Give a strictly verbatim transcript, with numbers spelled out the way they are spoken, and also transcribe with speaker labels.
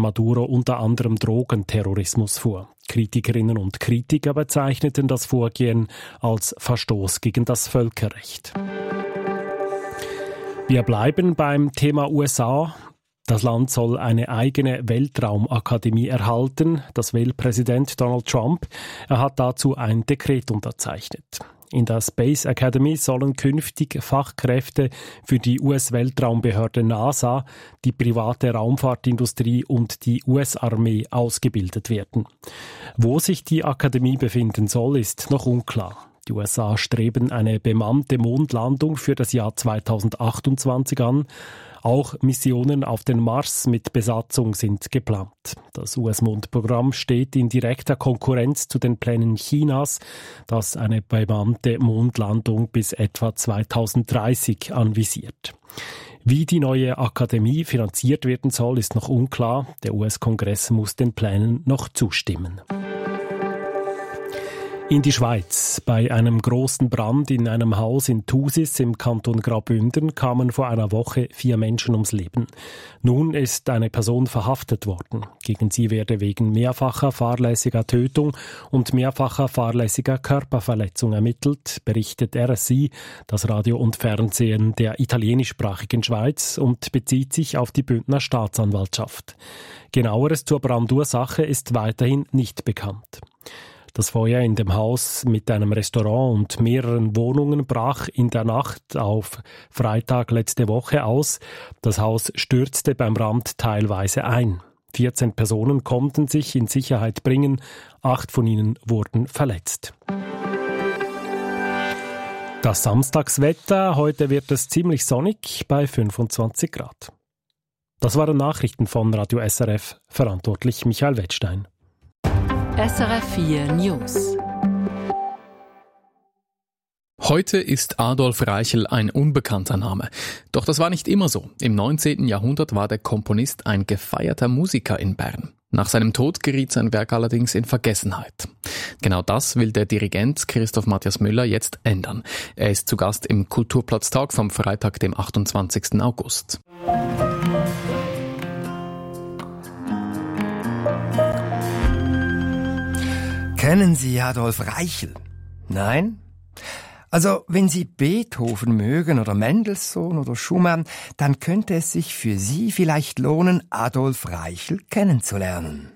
Speaker 1: Maduro unter anderem Drogenterrorismus vor. Kritikerinnen und Kritiker bezeichneten das Vorgehen als Verstoß gegen das Völkerrecht. Wir bleiben beim Thema U S A. Das Land soll eine eigene Weltraumakademie erhalten, das will Präsident Donald Trump. Er hat dazu ein Dekret unterzeichnet. In der Space Academy sollen künftig Fachkräfte für die U S-Weltraumbehörde NASA, die private Raumfahrtindustrie und die U S-Armee ausgebildet werden. Wo sich die Akademie befinden soll, ist noch unklar. Die U S A streben eine bemannte Mondlandung für das Jahr zweitausendachtundzwanzig an. Auch Missionen auf den Mars mit Besatzung sind geplant. Das U S-Mondprogramm steht in direkter Konkurrenz zu den Plänen Chinas, das eine bemannte Mondlandung bis etwa zweitausenddreißig anvisiert. Wie die neue Akademie finanziert werden soll, ist noch unklar. Der U S-Kongress muss den Plänen noch zustimmen. In die Schweiz. Bei einem großen Brand in einem Haus in Thusis im Kanton Graubünden kamen vor einer Woche vier Menschen ums Leben. Nun ist eine Person verhaftet worden. Gegen sie werde wegen mehrfacher fahrlässiger Tötung und mehrfacher fahrlässiger Körperverletzung ermittelt, berichtet R S I, das Radio und Fernsehen der italienischsprachigen Schweiz, und bezieht sich auf die Bündner Staatsanwaltschaft. Genaueres zur Brandursache ist weiterhin nicht bekannt. Das Feuer in dem Haus mit einem Restaurant und mehreren Wohnungen brach in der Nacht auf Freitag letzte Woche aus. Das Haus stürzte beim Brand teilweise ein. vierzehn Personen konnten sich in Sicherheit bringen, acht von ihnen wurden verletzt. Das Samstagswetter, heute wird es ziemlich sonnig bei fünfundzwanzig Grad. Das waren Nachrichten von Radio S R F, verantwortlich Michael Wettstein.
Speaker 2: S R F vier News.
Speaker 3: Heute ist Adolf Reichel ein unbekannter Name. Doch das war nicht immer so. Im neunzehnten Jahrhundert war der Komponist ein gefeierter Musiker in Bern. Nach seinem Tod geriet sein Werk allerdings in Vergessenheit. Genau das will der Dirigent Christoph Matthias Müller jetzt ändern. Er ist zu Gast im Kulturplatztag vom Freitag, dem achtundzwanzigsten August.
Speaker 4: Kennen Sie Adolf Reichel? Nein? Also, wenn Sie Beethoven mögen oder Mendelssohn oder Schumann, dann könnte es sich für Sie vielleicht lohnen, Adolf Reichel kennenzulernen.